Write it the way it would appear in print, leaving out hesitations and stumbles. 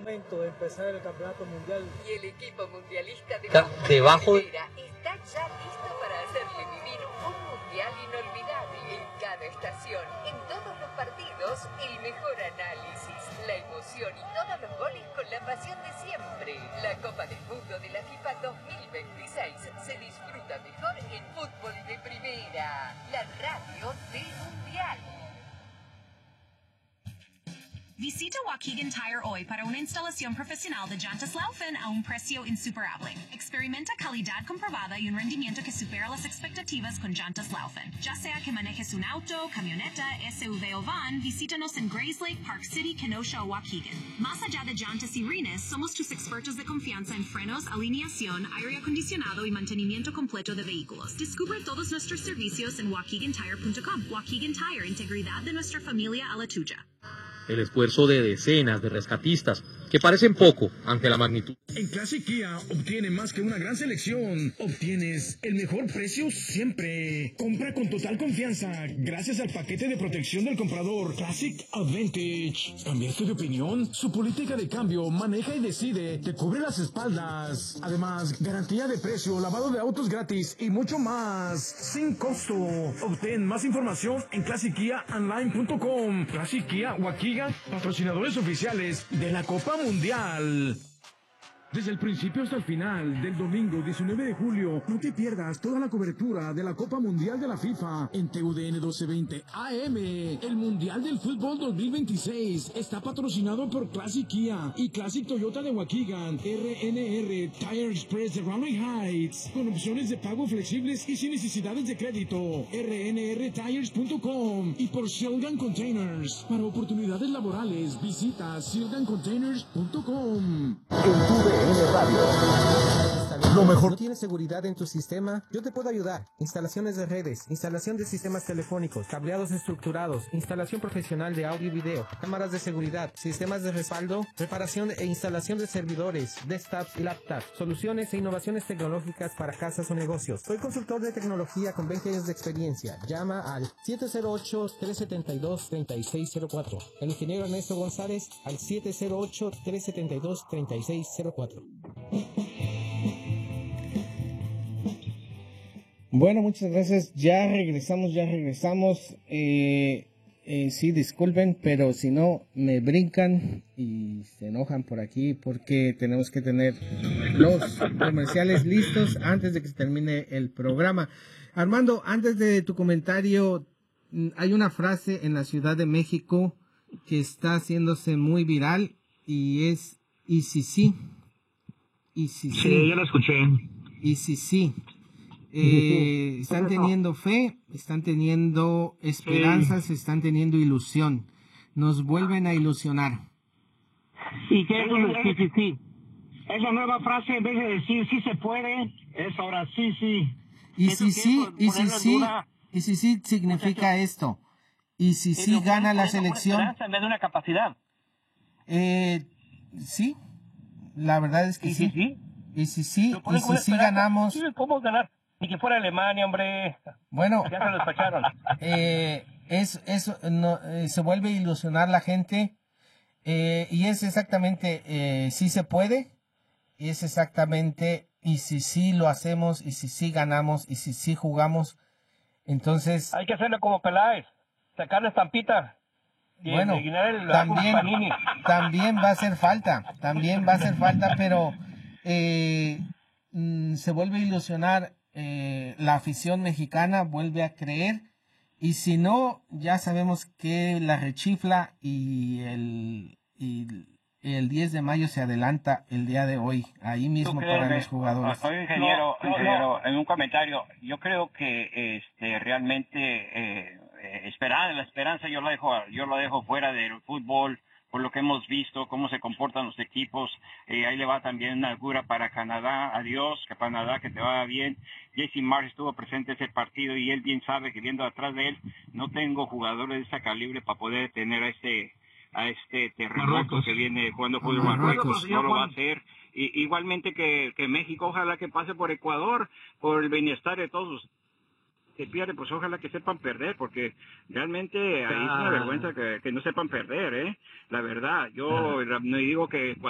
momento de empezar el campeonato mundial. Y el equipo mundialista debajo está ya listo para hacerle vivir un mundial inolvidable en cada estación, en todos los partidos, el mejor análisis, la emoción y todos los goles con la pasión de siempre. La Copa del Mundo de la FIFA 2026 se disfruta mejor en fútbol de primera, la radio del mundial. Visita Waukegan Tire hoy para una instalación profesional de llantas Laufen a un precio insuperable. Experimenta calidad comprobada y un rendimiento que supera las expectativas con llantas Laufen. Ya sea que manejes un auto, camioneta, SUV o van, visítanos en Grays Lake, Park City, Kenosha o Waukegan. Más allá de llantas y rines, somos tus expertos de confianza en frenos, alineación, aire acondicionado y mantenimiento completo de vehículos. Descubre todos nuestros servicios en waukegantire.com. Waukegan Tire, integridad de nuestra familia a la tuya. el esfuerzo de decenas de rescatistas que parecen poco ante la magnitud. En Classic Kia obtiene más que una gran selección. Obtienes el mejor precio siempre. Compra con total confianza gracias al paquete de protección del comprador Classic Advantage. ¿Cambiaste de opinión? Su política de cambio maneja y decide. Te cubre las espaldas. Además, garantía de precio, lavado de autos gratis y mucho más. Sin costo. Obtén más información en ClassicKiaOnline.com. Classic Kia Waukegan, patrocinadores oficiales de la Copa Mundial. Desde el principio hasta el final del domingo 19 de julio, no te pierdas toda la cobertura de la Copa Mundial de la FIFA en TUDN 1220 AM. El Mundial del Fútbol 2026 está patrocinado por Classic Kia y Classic Toyota de Waukegan, RNR Tire Express de Raleigh Heights, con opciones de pago flexibles y sin necesidades de crédito. RNRTires.com y por Shilgan Containers. Para oportunidades laborales, visita shilgancontainers.com. Lo mejor. ¿No tienes seguridad en tu sistema? Yo te puedo ayudar. Instalaciones de redes, instalación de sistemas telefónicos, cableados estructurados, instalación profesional de audio y video, cámaras de seguridad, sistemas de respaldo, reparación e instalación de servidores, desktops y laptops, soluciones e innovaciones tecnológicas para casas o negocios. Soy consultor de tecnología con 20 años de experiencia. Llama al 708-372-3604. El ingeniero Ernesto González al 708-372-3604. Bueno, muchas gracias. Ya regresamos. Sí, disculpen, pero si no, me brincan y se enojan por aquí porque tenemos que tener los comerciales listos antes de que se termine el programa. Armando, antes de tu comentario, hay una frase en la Ciudad de México que está haciéndose muy viral y es, ¿y si sí? ¿Y si sí? Sí, yo la escuché. ¿Y si sí? Están teniendo fe, están teniendo esperanzas, están teniendo ilusión. Nos vuelven a ilusionar. ¿Y qué es sí? Es la nueva frase, en vez de decir sí se puede, es ahora sí. Y si sí significa esto. Y si sí gana la selección. En vez de una capacidad. Sí, la verdad es que sí. Y si sí ganamos. Sí, podemos ganar. Ni que fuera Alemania, hombre. Bueno, ya se lo despacharon. Se vuelve a ilusionar la gente. Y es exactamente sí se puede. Y es exactamente y si sí lo hacemos, y si sí ganamos, y si sí jugamos. Entonces. Hay que hacerlo como Peláez. Sacar la estampita. Bueno, también va a hacer falta. Pero se vuelve a ilusionar. La afición mexicana vuelve a creer, y si no, ya sabemos que la rechifla y el 10 de mayo se adelanta el día de hoy, ahí mismo para los jugadores. Oye, ingeniero, en un comentario, yo creo que realmente la esperanza yo la dejo fuera del fútbol. Por lo que hemos visto, cómo se comportan los equipos, ahí le va también una augura para Canadá, adiós, que Canadá, que te vaya bien. Jesse Marsh estuvo presente en ese partido y él bien sabe que viendo atrás de él, no tengo jugadores de ese calibre para poder detener a este terremoto que viene jugando fútbol. Marruecos no lo va a hacer. Igualmente que México, ojalá que pase por Ecuador, por el bienestar de todos. Que pierde, pues ojalá que sepan perder, porque realmente ahí es una vergüenza que no sepan perder, la verdad. Yo no digo que